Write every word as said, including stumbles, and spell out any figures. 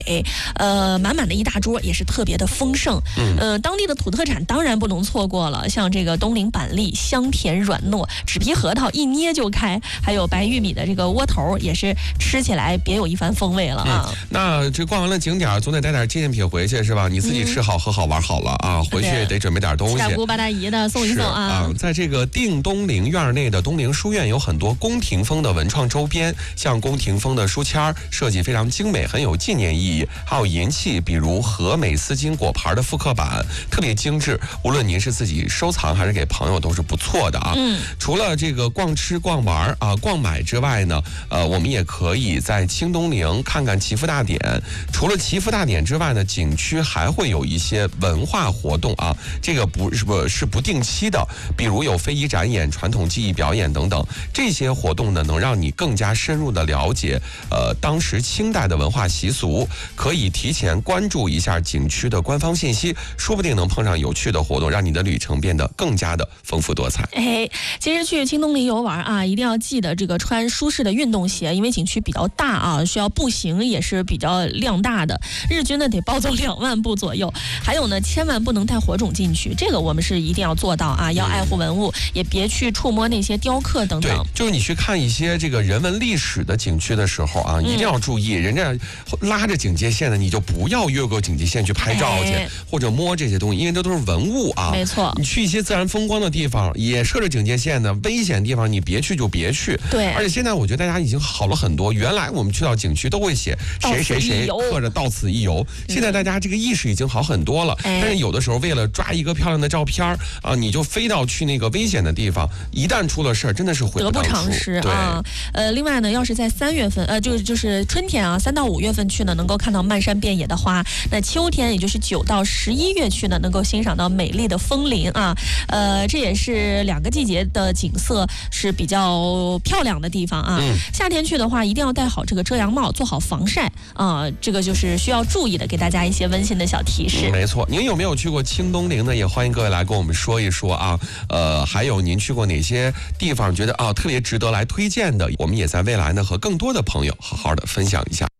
呃，满满的一大桌，也是特别的丰盛。嗯，呃，当地的土特产当然不能错过了，像这个东岭板栗，香甜软糯，纸皮核桃一捏就开，还有白玉米的这个窝头，也是吃起来别有一番风味了啊。 嗯、那这逛完了景点，总得带点纪念品回去是吧？你自己吃好、嗯、喝好玩好了啊，回去得准备点东西， 七大姑八大姨的送一送啊。 啊，在这个定东陵院内的东陵书院有很多宫廷风的文创周边，像宫廷风的书签设计非常精美，很有纪念意义。还有银器，比如和美丝巾果盘的复刻版，特别精致，无论您是自己收藏还是给朋友都是不错的啊。嗯，除了这个逛吃逛玩啊逛买之外呢，呃，我们也可以在清东陵看看祈福大典。除了祈福大典之外呢，景区还会有一些文化活动啊，这个不是不是不定期的，比如有非遗展演、传统技艺表演等等，这些活动呢，能让你更加深入的了解呃当时清代的文化习俗，可以提前关注一下景区的官方信息，说不定能碰上有趣的活动，让你的旅程变得更加的丰富多彩。 哎，其实去清东陵游玩啊，一定要记得这个穿舒适的运动鞋，因为景区比较大啊，需要步行也是比较量大的，日均呢得暴走两万步左右。还有呢，千万不能带火种进去，这个我们是一定要做到啊，要爱护文物，也别去触摸那些雕刻等等。 对，就是你去看一些这个人文历史的景区的时候啊，一定要注意，嗯、人家拉着警戒线的，你就不要越过警戒线去拍照去，哎、或者摸这些东西，因为这都是文物啊。 没错， 你去一些自然风光的地方，也设着警戒线的，危险地方你别去就别去。 对， 而且现在我觉得大家已经好了很多，原来我们去到景区都会写谁谁谁刻着到此一游，现在大家这个意识已经好很多了。嗯、但是有的时候为了抓一个漂亮的照片啊，你就飞到去那个危险的地方，一旦出了事儿，真的是悔得不偿失啊。呃，另外呢，要是在三月份，呃，就是就是春天啊，三到五月份去呢，能够看到漫山遍野的花；那秋天，也就是九到十一月去呢，能够欣赏到美丽的枫林啊。呃，这也是两个季节的景色是比较漂亮的地方啊。嗯、夏天去的话，一定要戴好这个遮阳帽，做好防晒啊，这个就是需要注意的，给大家一些温馨的小提示。 嗯、没错，您有没有去过清东陵呢？也欢迎各位来跟我们说一说啊。呃，还有您去过哪些地方，觉得啊特别值得来推荐的？我们也在未来呢和更多的朋友好好的分享一下。